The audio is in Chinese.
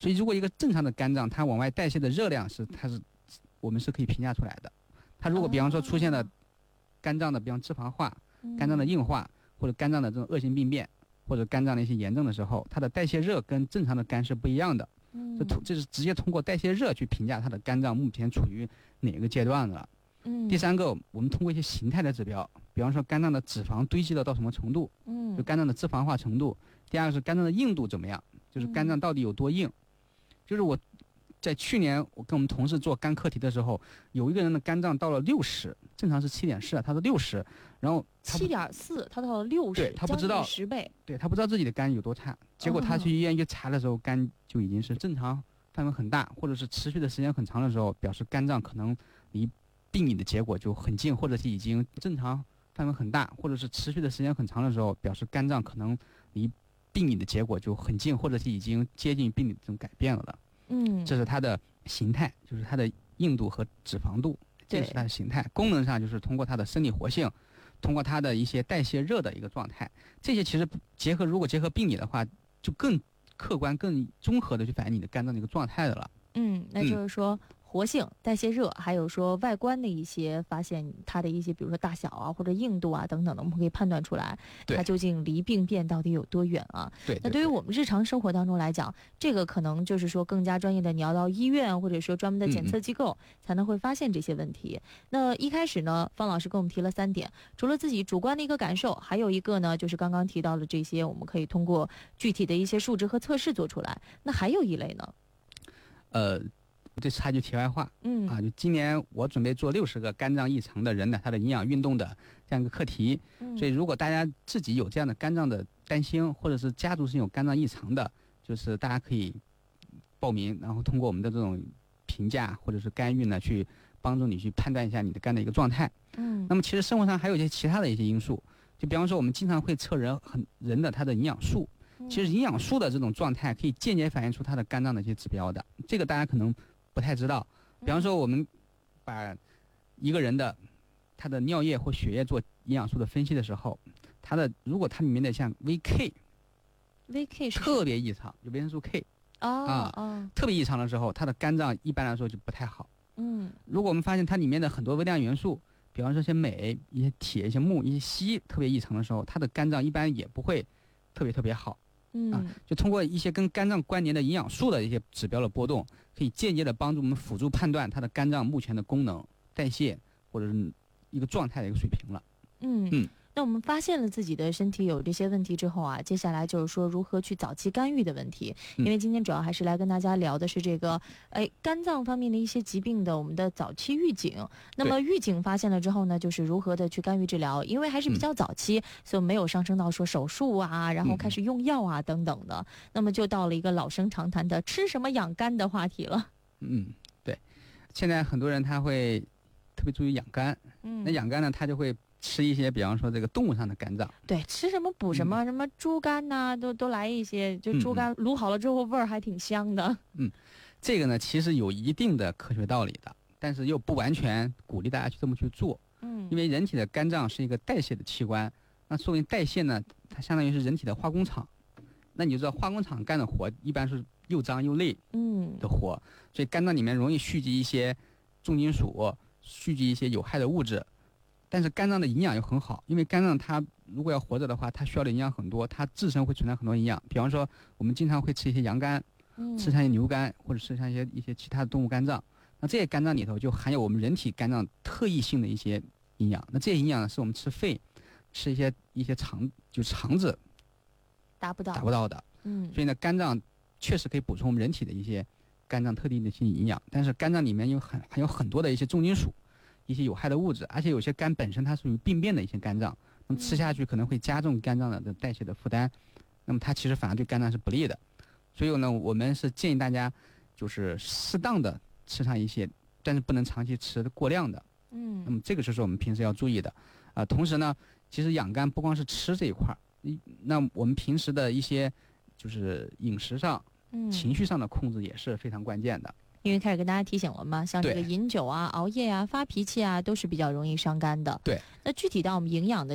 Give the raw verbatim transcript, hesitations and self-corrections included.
所以如果一个正常的肝脏，它往外代谢的热量是它是我们是可以评价出来的。它如果比方说出现了肝脏的比方脂肪化、肝脏的硬化或者肝脏的这种恶性病变或者肝脏的一些炎症的时候，它的代谢热跟正常的肝是不一样的。这通这是直接通过代谢热去评价它的肝脏目前处于哪个阶段了。 嗯， 第三个，我们通过一些形态的指标，比方说肝脏的脂肪堆积了到什么程度， 嗯， 就肝脏的脂肪化程度。第二个是肝脏的硬度怎么样，就是肝脏到底有多硬。就是我在去年我跟我们同事做肝课题的时候，有一个人的肝脏到了六十，正常是七点四，他是六十，然后七点四，他到了六十， 对他不知道十倍， 对他不知道自己的肝有多差，结果他去医院一查的时候，肝就已经是正常范围很大，或者是持续的时间很长的时候，表示肝脏可能离病理的结果就很近，或者是已经正常范围很大，或者是持续的时间很长的时候，表示肝脏可能离病理的结果就很近，或者是已经接近病理的这种改变了的。 嗯， 这是它的形态，就是它的硬度和脂肪度，这是它的形态。功能上就是通过它的生理活性，通过它的一些代谢热的一个状态，这些其实结合如果结合病理的话，就更客观、更综合的去反映你的肝脏的一个状态的了。 嗯，那就是说。嗯活性、代谢热，还有说外观的一些发现，它的一些比如说大小啊或者硬度啊等等的，我们可以判断出来，它究竟离病变到底有多远啊？ 对。对对， 那对于我们日常生活当中来讲，这个可能就是说更加专业的，你要到医院或者说专门的检测机构、嗯、才能会发现这些问题。那一开始呢，方老师给我们提了三点，除了自己主观的一个感受，还有一个呢就是刚刚提到的这些，我们可以通过具体的一些数值和测试做出来。那还有一类呢？ 呃。这插句题外话， 嗯啊，就今年我准备做六十个肝脏异常的人的他的营养运动的这样一个课题、嗯，所以如果大家自己有这样的肝脏的担心，或者是家族是有肝脏异常的，就是大家可以报名，然后通过我们的这种评价或者是干预呢，去帮助你去判断一下你的肝的一个状态。 嗯， 那么其实生活上还有一些其他的一些因素，就比方说我们经常会测人很人的他的营养素，其实营养素的这种状态可以间接反映出他的肝脏的一些指标的，这个大家可能不太知道。比方说我们把一个人的他的尿液或血液做营养素的分析的时候，他的如果它里面的像 V K V K 是特别异常，就维生素 K 哦啊、 哦， 特别异常的时候，他的肝脏一般来说就不太好。 嗯， 如果我们发现它里面的很多微量元素，比方说一些镁、一些铁、一些钼、一些硒特别异常的时候，它的肝脏一般也不会特别特别好。 嗯啊，就通过一些跟肝脏关联的营养素的一些指标的波动，可以间接的帮助我们辅助判断它的肝脏目前的功能、代谢或者是一个状态的一个水平了。 嗯嗯。那我们发现了自己的身体有这些问题之后啊，接下来就是说如何去早期干预的问题。因为今天主要还是来跟大家聊的是这个，哎，肝脏方面的一些疾病的我们的早期预警。那么预警发现了之后呢，就是如何的去干预治疗。因为还是比较早期，所以没有上升到说手术啊，然后开始用药啊等等的。那么就到了一个老生常谈的吃什么养肝的话题了。 嗯，对。现在很多人他会特别注意养肝，嗯，那养肝呢，他就会吃一些比方说这个动物上的肝脏， 对，吃什么补什么、嗯、什么猪肝呐、啊，都都来一些，就猪肝卤好了之后味儿还挺香的。 嗯，这个呢其实有一定的科学道理的，但是又不完全鼓励大家去这么去做。嗯，因为人体的肝脏是一个代谢的器官，那作为代谢呢，它相当于是人体的化工厂。那你就知道化工厂干的活一般是又脏又累嗯的活、嗯，所以肝脏里面容易蓄积一些重金属，蓄积一些有害的物质。但是肝脏的营养又很好，因为肝脏它如果要活着的话，它需要的营养很多，它自身会存在很多营养。比方说，我们经常会吃一些羊肝，嗯、吃像一些牛肝，或者吃像一些一些其他的动物肝脏。那这些肝脏里头就含有我们人体肝脏特异性的一些营养。那这些营养呢，是我们吃肺、吃一些一些肠就肠子达不到达不到的。嗯，所以呢，肝脏确实可以补充我们人体的一些肝脏特定的一些营养，但是肝脏里面有很含有很多的一些重金属。一些有害的物质，而且有些肝本身它属于病变的一些肝脏，那么吃下去可能会加重肝脏的代谢的负担，那么它其实反而对肝脏是不利的。所以呢，我们是建议大家就是适当的吃上一些，但是不能长期吃过量的。嗯，那么这个就是我们平时要注意的啊、呃。同时呢，其实养肝不光是吃这一块儿，那我们平时的一些就是饮食上、情绪上的控制也是非常关键的。 因为开始跟大家提醒了嘛，像这个饮酒啊、熬夜啊、发脾气啊，都是比较容易伤肝的。 对， 那具体到我们营养的